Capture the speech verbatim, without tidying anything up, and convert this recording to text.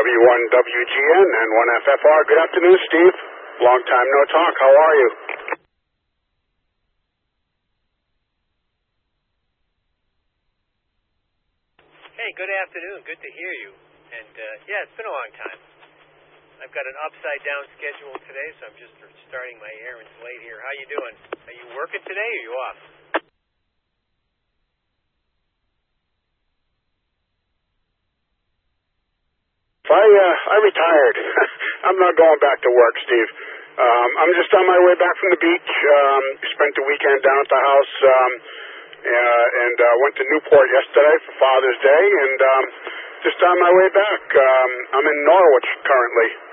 W one W G N and one F F R. Good afternoon, Steve. Long time no talk. How are you? Hey, good afternoon. Good to hear you. And, uh, yeah, it's been a long time. I've got an upside-down schedule today, so I'm just starting my errands late here. How you doing? Are you working today, or are you off? I, uh, I retired. I'm not going back to work, Steve. Um, I'm just on my way back from the beach. Um, spent the weekend down at the house, um, uh, and uh, went to Newport yesterday for Father's Day, and um, just on my way back. Um, I'm in Norwich currently.